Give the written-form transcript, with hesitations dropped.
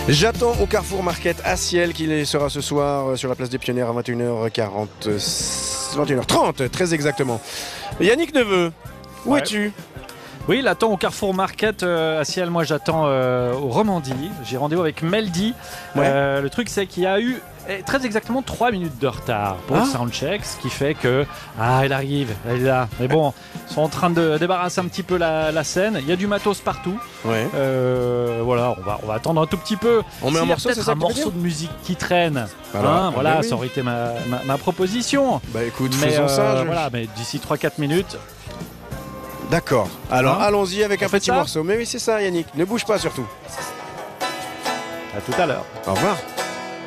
J'attends au Carrefour Market à Ciel qui sera ce soir sur la place des Pionnières à 21h40, 21h30 très exactement. Yannick Neveu, où es-tu ? Oui, il attend au Carrefour Market à Ciel. Moi, j'attends au Romandie. J'ai rendez-vous avec Meldy. Le truc, c'est qu'il y a eu très exactement 3 minutes de retard pour le soundcheck, ce qui fait que elle arrive, elle est là. Mais bon, ils sont en train de débarrasser un petit peu la scène. Il y a du matos partout. Voilà, on va attendre un tout petit peu. On met un morceau, c'est ça, un morceau de musique qui traîne. Voilà, ça aurait été ma proposition. Bah écoute, faisons ça. Voilà, mais d'ici 3-4 minutes. D'accord. Alors allons-y avec un petit ça morceau. Mais oui, c'est ça, Yannick. Ne bouge pas surtout. À tout à l'heure. Au revoir.